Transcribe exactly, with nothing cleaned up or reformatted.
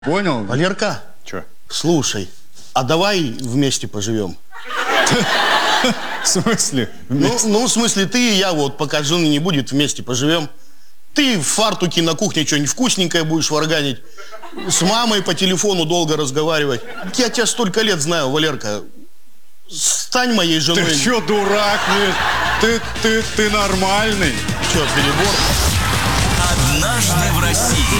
Понял? Валерка, Че? слушай, а давай вместе поживем? В смысле? Ну, ну, в смысле, ты и я вот, пока жены не будет, вместе поживем. Ты в фартуке на кухне что-нибудь вкусненькое будешь варганить. С мамой по телефону долго разговаривать. Я тебя столько лет знаю, Валерка. Стань моей женой. Ты что, дурак? Ты, ты, ты нормальный? Че, перебор? Однажды в России.